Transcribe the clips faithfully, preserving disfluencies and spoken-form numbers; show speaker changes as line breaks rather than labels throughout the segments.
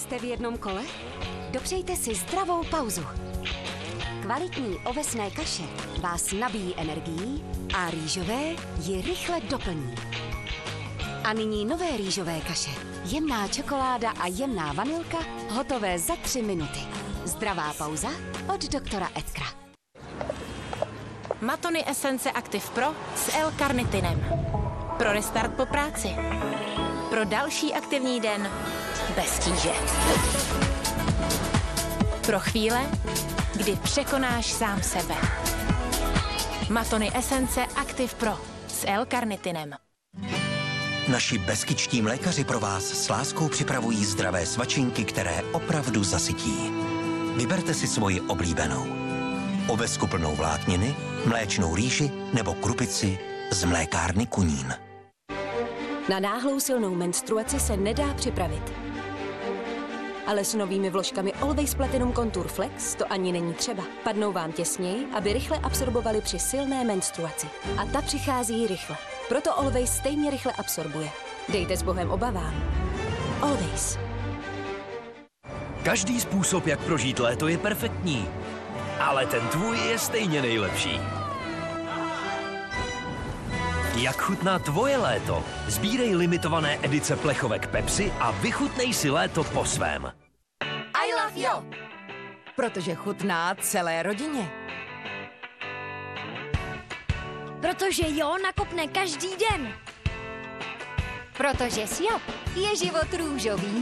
Jste v jednom kole? Dopřejte si zdravou pauzu. Kvalitní ovesné kaše vás nabíjí energií a rýžové ji rychle doplní. A nyní nové rýžové kaše. Jemná čokoláda a jemná vanilka, hotové za tři minuty. Zdravá pauza od doktora Edkra.
Matony Esence Active Pro s L-karnitinem. Pro restart po práci. Pro další aktivní den bez tíže. Pro chvíle, kdy překonáš sám sebe. Matony Esence Active Pro s L-karnitinem.
Naši beskičtí mlékaři pro vás s láskou připravují zdravé svačinky, které opravdu zasytí. Vyberte si svoji oblíbenou. Ovesku plnou vlákniny, mléčnou rýži nebo krupici z mlékárny Kunín.
Na náhlou silnou menstruaci se nedá připravit. Ale s novými vložkami Always Platinum Contour Flex to ani není třeba. Padnou vám těsněji, aby rychle absorbovaly při silné menstruaci. A ta přichází rychle. Proto Always stejně rychle absorbuje. Dejte s Bohem obavám. Always.
Každý způsob, jak prožít léto, je perfektní. Ale ten tvůj je stejně nejlepší. Jak chutná tvoje léto? Sbírej limitované edice plechovek Pepsi a vychutnej si léto po svém.
I love Jo! Protože chutná celé rodině.
Protože Jo nakopne každý den.
Protože s Jo je život růžový.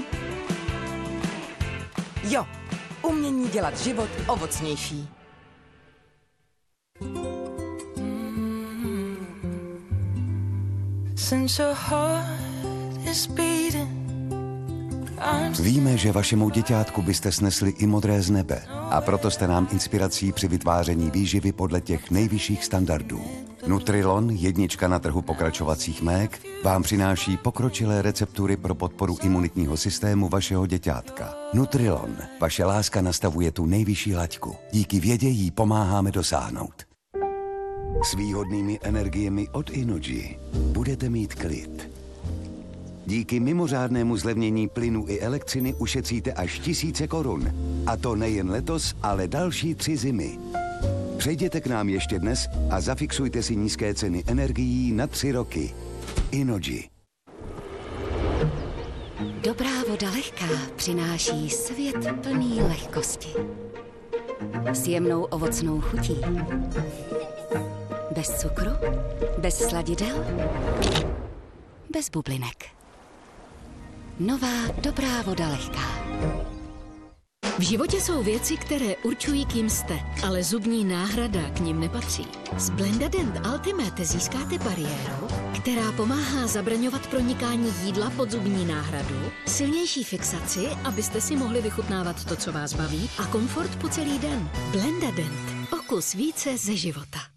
Jo, umění dělat život ovocnější.
Víme, že vašemu děťátku byste snesli i modré z nebe a proto jste nám inspirací při vytváření výživy podle těch nejvyšších standardů. Nutrilon, jednička na trhu pokračovacích mék, vám přináší pokročilé receptury pro podporu imunitního systému vašeho děťátka. Nutrilon, vaše láska nastavuje tu nejvyšší laťku. Díky vědě jí pomáháme dosáhnout. S výhodnými energiemi od Inoji budete mít klid. Díky mimořádnému zlevnění plynu i elektřiny ušetříte až tisíce korun. A to nejen letos, ale další tři zimy. Přejděte k nám ještě dnes a zafixujte si nízké ceny energií na tři roky. Inoji.
Dobrá voda lehká přináší svět plný lehkosti. S jemnou ovocnou chutí. Bez cukru, bez sladidel, bez bublinek. Nová dobrá voda lehká.
V životě jsou věci, které určují, kým jste, ale zubní náhrada k nim nepatří. S Blendadent Ultimate získáte bariéru, která pomáhá zabraňovat pronikání jídla pod zubní náhradu, silnější fixaci, abyste si mohli vychutnávat to, co vás baví, a komfort po celý den. Blendadent. O kus více ze života.